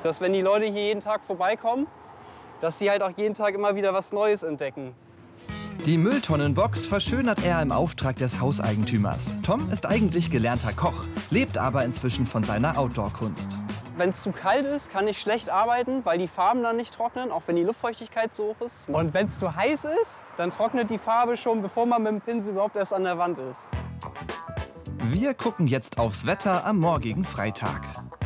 dass wenn die Leute hier jeden Tag vorbeikommen, dass sie halt auch jeden Tag immer wieder was Neues entdecken. Die Mülltonnenbox verschönert er im Auftrag des Hauseigentümers. Tom ist eigentlich gelernter Koch, lebt aber inzwischen von seiner Outdoor-Kunst. Wenn es zu kalt ist, kann ich schlecht arbeiten, weil die Farben dann nicht trocknen, auch wenn die Luftfeuchtigkeit so hoch ist. Und wenn es zu heiß ist, dann trocknet die Farbe schon, bevor man mit dem Pinsel überhaupt erst an der Wand ist. Wir gucken jetzt aufs Wetter am morgigen Freitag.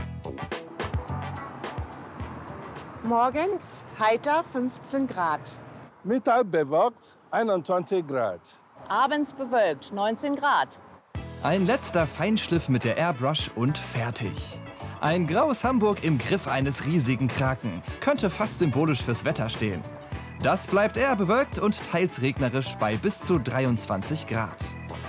Morgens heiter 15 Grad. Mittag bewölkt 21 Grad. Abends bewölkt 19 Grad. Ein letzter Feinschliff mit der Airbrush und fertig. Ein graues Hamburg im Griff eines riesigen Kraken. Könnte fast symbolisch fürs Wetter stehen. Das bleibt eher bewölkt und teils regnerisch bei bis zu 23 Grad.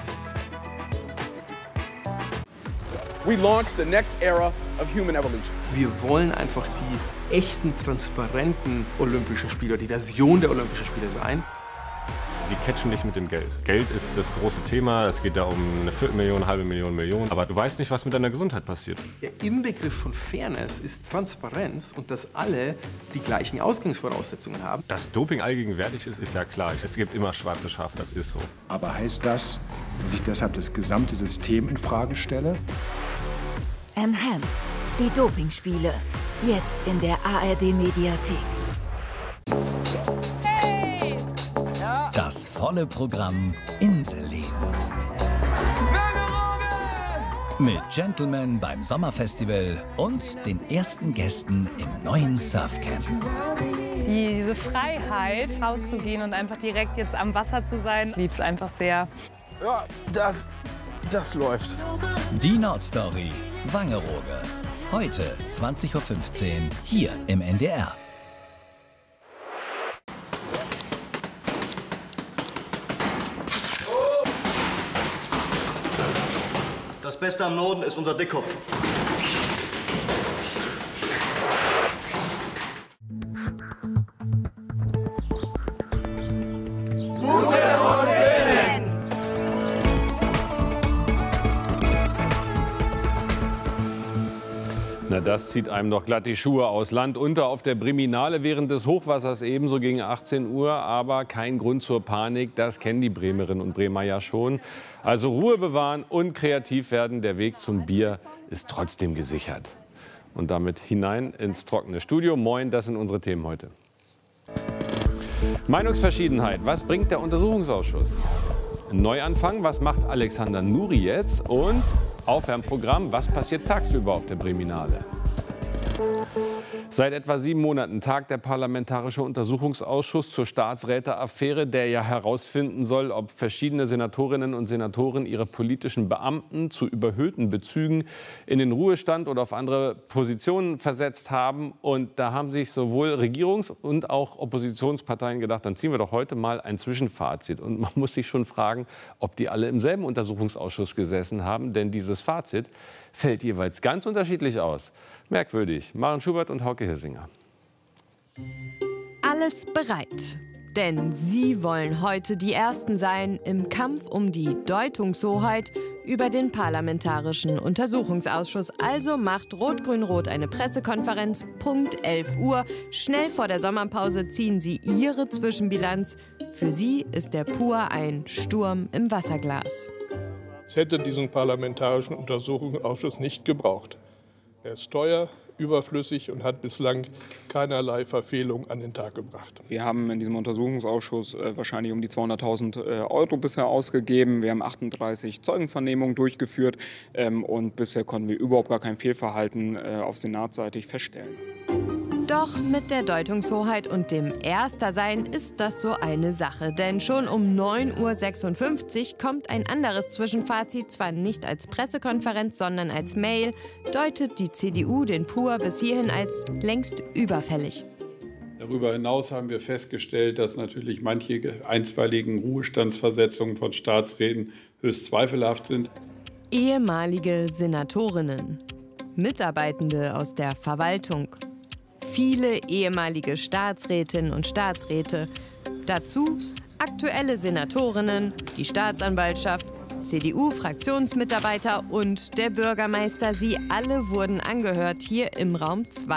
We launched the next era of human evolution. Wir wollen einfach die echten, transparenten Olympischen Spiele, die Version der Olympischen Spiele sein. Die catchen nicht mit dem Geld. Geld ist das große Thema. Es geht da um eine Viertelmillion, halbe Million, Million. Aber du weißt nicht, was mit deiner Gesundheit passiert. Der Inbegriff von Fairness ist Transparenz und dass alle die gleichen Ausgangsvoraussetzungen haben. Dass Doping allgegenwärtig ist, ist ja klar. Es gibt immer schwarze Schafe, das ist so. Aber heißt das, dass ich deshalb das gesamte System in Frage stelle? Enhanced, die Dopingspiele. Jetzt in der ARD-Mediathek. Das volle Programm Inselleben. Mit Gentlemen beim Sommerfestival und den ersten Gästen im neuen Surfcamp. Diese Freiheit, rauszugehen und einfach direkt jetzt am Wasser zu sein, ich liebe es einfach sehr. Ja, das läuft. Die Nordstory, Wangerooge. Heute 20:15 Uhr hier im NDR. Das Beste am Norden ist unser Dickkopf. Na, das zieht einem doch glatt die Schuhe aus. Land unter auf der Briminale während des Hochwassers ebenso gegen 18 Uhr. Aber kein Grund zur Panik, das kennen die Bremerinnen und Bremer ja schon. Also Ruhe bewahren und kreativ werden. Der Weg zum Bier ist trotzdem gesichert. Und damit hinein ins trockene Studio. Moin, das sind unsere Themen heute. Meinungsverschiedenheit, was bringt der Untersuchungsausschuss? Neuanfang, was macht Alexander Nuri jetzt? Und Aufwärmprogramm, was passiert tagsüber auf der Briminale? Seit etwa 7 Monaten tagt der Parlamentarische Untersuchungsausschuss zur Staatsräteaffäre, der ja herausfinden soll, ob verschiedene Senatorinnen und Senatoren ihre politischen Beamten zu überhöhten Bezügen in den Ruhestand oder auf andere Positionen versetzt haben. Und da haben sich sowohl Regierungs- und auch Oppositionsparteien gedacht, dann ziehen wir doch heute mal ein Zwischenfazit. Und man muss sich schon fragen, ob die alle im selben Untersuchungsausschuss gesessen haben, denn dieses Fazit fällt jeweils ganz unterschiedlich aus. Merkwürdig. Maren Schubert und Hauke Hirsinger. Alles bereit. Denn sie wollen heute die Ersten sein im Kampf um die Deutungshoheit über den Parlamentarischen Untersuchungsausschuss. Also macht Rot-Grün-Rot eine Pressekonferenz, Punkt 11 Uhr. Schnell vor der Sommerpause ziehen sie ihre Zwischenbilanz. Für sie ist der Pur ein Sturm im Wasserglas. Es hätte diesen Parlamentarischen Untersuchungsausschuss nicht gebraucht. Er ist teuer, überflüssig und hat bislang keinerlei Verfehlung an den Tag gebracht. Wir haben in diesem Untersuchungsausschuss wahrscheinlich um die 200.000 Euro bisher ausgegeben. Wir haben 38 Zeugenvernehmungen durchgeführt und bisher konnten wir überhaupt gar kein Fehlverhalten auf senatsseitig feststellen. Doch mit der Deutungshoheit und dem Erstersein ist das so eine Sache. Denn schon um 9:56 Uhr kommt ein anderes Zwischenfazit, zwar nicht als Pressekonferenz, sondern als Mail, deutet die CDU den Pur bis hierhin als längst überfällig. Darüber hinaus haben wir festgestellt, dass natürlich manche einstweiligen Ruhestandsversetzungen von Staatsräten höchst zweifelhaft sind. Ehemalige Senatorinnen, Mitarbeitende aus der Verwaltung, viele ehemalige Staatsrätinnen und Staatsräte, dazu aktuelle Senatorinnen, die Staatsanwaltschaft, CDU-Fraktionsmitarbeiter und der Bürgermeister. Sie alle wurden angehört hier im Raum 2.